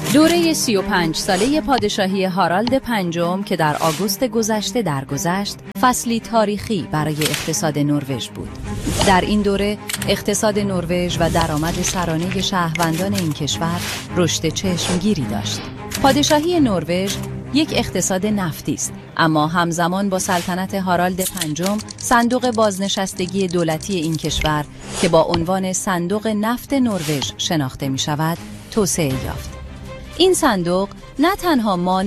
دوره 35 ساله پادشاهی هارالد پنجم که در آگوست گذشته درگذشت، فصلی تاریخی برای اقتصاد نروژ بود. در این دوره اقتصاد نروژ و درآمد سرانه شهروندان این کشور رشد چشمگیری داشت. پادشاهی نروژ یک اقتصاد نفتی است، اما همزمان با سلطنت هارالد پنجم صندوق بازنشستگی دولتی این کشور که با عنوان صندوق نفت نروژ شناخته می شود توسعه یافت. این صندوق نه تنها